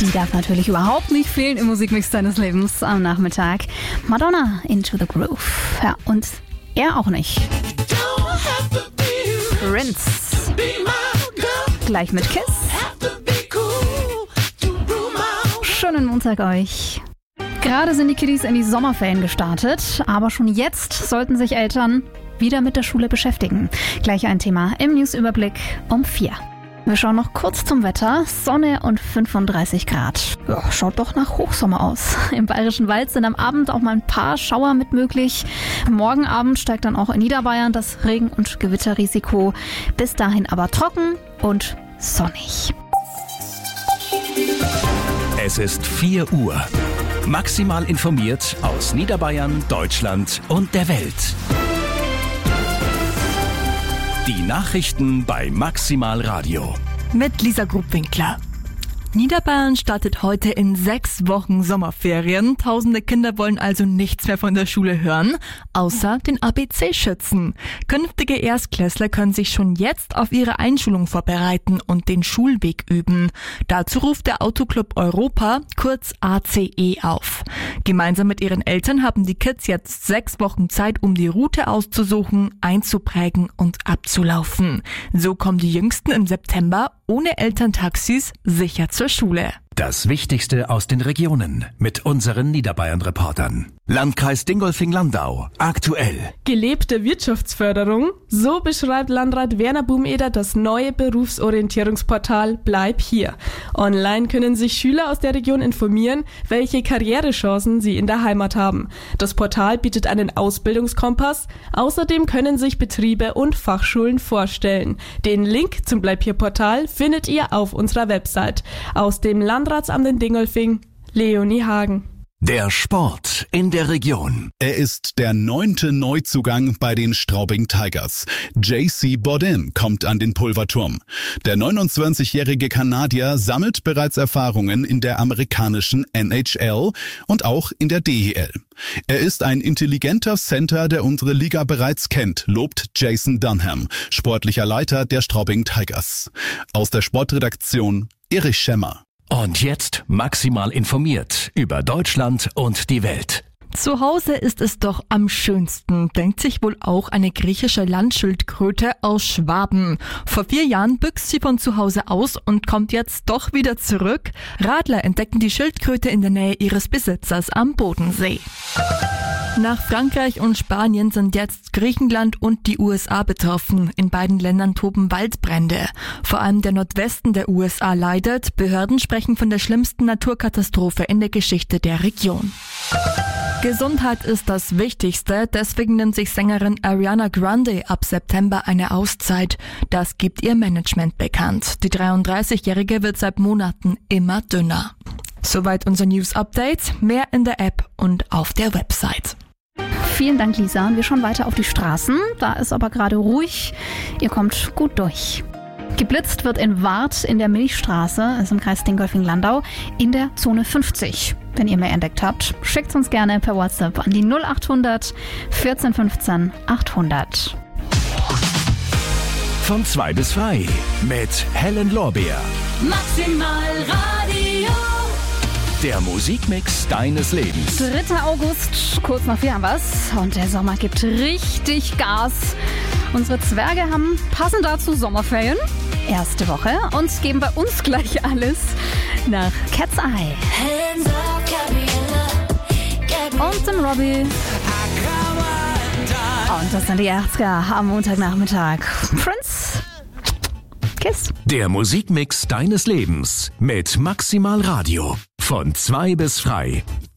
Die darf natürlich überhaupt nicht fehlen im Musikmix deines Lebens am Nachmittag. Madonna, Into the Groove. Ja, und er auch nicht. Prince. Gleich mit Kiss. Schönen Montag euch. Gerade sind die Kiddies in die Sommerferien gestartet, aber schon jetzt sollten sich Eltern wieder mit der Schule beschäftigen. Gleich ein Thema im Newsüberblick um 4. Wir schauen noch kurz zum Wetter. Sonne und 35 Grad. Ja, schaut doch nach Hochsommer aus. Im Bayerischen Wald sind am Abend auch mal ein paar Schauer mit möglich. Morgen Abend steigt dann auch in Niederbayern das Regen- und Gewitterrisiko. Bis dahin aber trocken und sonnig. Es ist 4 Uhr. Maximal informiert aus Niederbayern, Deutschland und der Welt. Die Nachrichten bei Maximal Radio. Mit Lisa Grubwinkler. Niederbayern startet heute in 6 Wochen Sommerferien. Tausende Kinder wollen also nichts mehr von der Schule hören, außer den ABC-Schützen. Künftige Erstklässler können sich schon jetzt auf ihre Einschulung vorbereiten und den Schulweg üben. Dazu ruft der Autoclub Europa, kurz ACE, auf. Gemeinsam mit ihren Eltern haben die Kids jetzt 6 Wochen Zeit, um die Route auszusuchen, einzuprägen und abzulaufen. So kommen die Jüngsten im September ohne Elterntaxis sicher zur Schule. Das Wichtigste aus den Regionen mit unseren Niederbayern-Reportern. Landkreis Dingolfing-Landau. Aktuell. Gelebte Wirtschaftsförderung. So beschreibt Landrat Werner Bumeder das neue Berufsorientierungsportal Bleib hier. Online können sich Schüler aus der Region informieren, welche Karrierechancen sie in der Heimat haben. Das Portal bietet einen Ausbildungskompass. Außerdem können sich Betriebe und Fachschulen vorstellen. Den Link zum Bleib hier Portal findet ihr auf unserer Website. Aus dem Landratsamt in Dingolfing, Leonie Hagen. Der Sport in der Region. Er ist der 9. Neuzugang bei den Straubing Tigers. JC Bodin kommt an den Pulverturm. Der 29-jährige Kanadier sammelt bereits Erfahrungen in der amerikanischen NHL und auch in der DEL. Er ist ein intelligenter Center, der unsere Liga bereits kennt, lobt Jason Dunham, sportlicher Leiter der Straubing Tigers. Aus der Sportredaktion Erich Schemmer. Und jetzt maximal informiert über Deutschland und die Welt. Zu Hause ist es doch am schönsten, denkt sich wohl auch eine griechische Landschildkröte aus Schwaben. Vor 4 Jahren büchst sie von zu Hause aus und kommt jetzt doch wieder zurück. Radler entdecken die Schildkröte in der Nähe ihres Besitzers am Bodensee. Nach Frankreich und Spanien sind jetzt Griechenland und die USA betroffen. In beiden Ländern toben Waldbrände. Vor allem der Nordwesten der USA leidet. Behörden sprechen von der schlimmsten Naturkatastrophe in der Geschichte der Region. Gesundheit ist das Wichtigste, deswegen nimmt sich Sängerin Ariana Grande ab September eine Auszeit. Das gibt ihr Management bekannt. Die 33-Jährige wird seit Monaten immer dünner. Soweit unser News-Update. Mehr in der App und auf der Website. Vielen Dank, Lisa. Wir schauen weiter auf die Straßen. Da ist aber gerade ruhig. Ihr kommt gut durch. Geblitzt wird in Warth in der Milchstraße, ist im Kreis Dingolfing-Landau, in der Zone 50. Wenn ihr mehr entdeckt habt, schickt uns gerne per WhatsApp an die 0800 14 15 800. Von 2 bis frei mit Helen Lorbeer. Maximal Radio. Der Musikmix deines Lebens. 3. August, kurz nach 4 haben wir's. Und der Sommer gibt richtig Gas. Unsere Zwerge haben passend dazu Sommerferien. Erste Woche und geben bei uns gleich alles nach Cat's Eye. Und dem Robbie. Und das sind die 80er am Montagnachmittag. Prince. Kiss. Der Musikmix deines Lebens mit Maximal Radio. Von 2 bis frei.